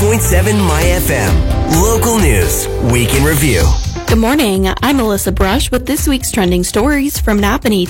My FM. Local news, week in review. Good morning, I'm Melissa Brush with this week's trending stories from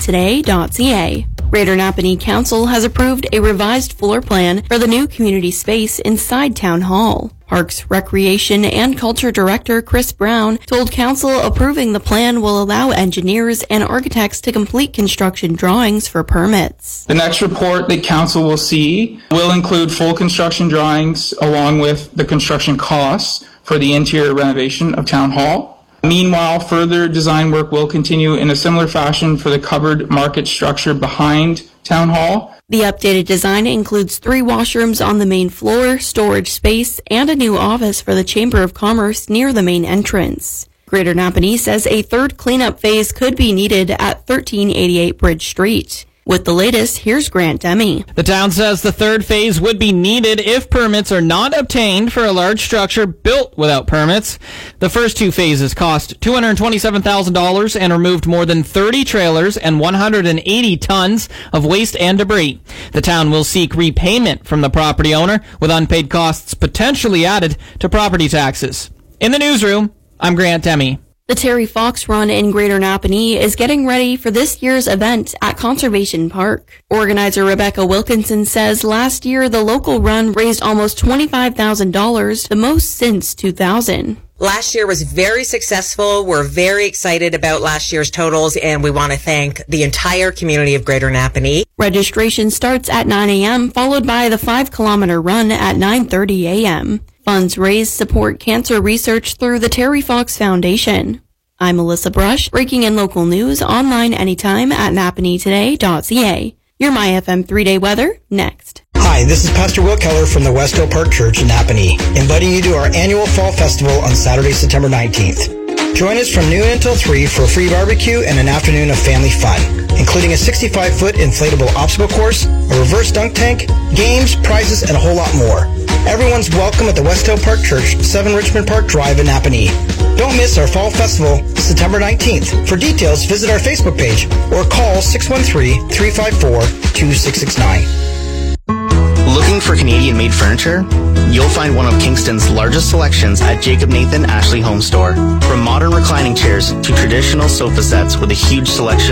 Napanee Greater Napanee Council has approved a revised floor plan for the new community space inside Town Hall. Parks, Recreation, and Culture Director Chris Brown told Council approving the plan will allow engineers and architects to complete construction drawings for permits. The next report that Council will see will include full construction drawings along with the construction costs for the interior renovation of Town Hall. Meanwhile, further design work will continue in a similar fashion for the covered market structure behind Town Hall. The updated design includes 3 washrooms on the main floor, storage space, and a new office for the Chamber of Commerce near the main entrance. Greater Napanee says a third cleanup phase could be needed at 1388 Bridge Street. With the latest, here's Grant Demi. The town says the third phase would be needed if permits are not obtained for a large structure built without permits. The first 2 phases cost $227,000 and removed more than 30 trailers and 180 tons of waste and debris. The town will seek repayment from the property owner, with unpaid costs potentially added to property taxes. In the newsroom, I'm Grant Demi. The Terry Fox Run in Greater Napanee is getting ready for this year's event at Conservation Park. Organizer Rebecca Wilkinson says last year the local run raised almost $25,000, the most since 2000. Last year was very successful. We're very excited about last year's totals, and we want to thank the entire community of Greater Napanee. Registration starts at 9 a.m., followed by the 5-kilometer run at 9:30 a.m. Funds raised support cancer research through the Terry Fox Foundation. I'm Melissa Brush, breaking in local news online anytime at napaneetoday.ca. Your My FM 3-day weather next. Hi, this is Pastor Will Keller from the West Hill Park Church in Napanee, inviting you to our annual Fall Festival on Saturday, September 19th. Join us from noon until 3 for a free barbecue and an afternoon of family fun, including a 65-foot inflatable obstacle course, a reverse dunk tank, games, prizes, and a whole lot more. Everyone's welcome at the West Hill Park Church, 7 Richmond Park Drive in Napanee. Don't miss our Fall Festival, September 19th. For details, visit our Facebook page or call 613-354-2669. Looking for Canadian-made furniture? You'll find one of Kingston's largest selections at Jacob Nathan Ashley Home Store. From modern reclining chairs to traditional sofa sets with a huge selection